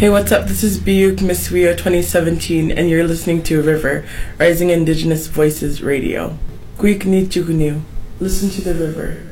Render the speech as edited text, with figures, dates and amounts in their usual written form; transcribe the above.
Hey, what's up? This is Biyuk Miswio 2017, and you're listening to River, Rising Indigenous Voices Radio. Quick ni chugnu. Listen to the river.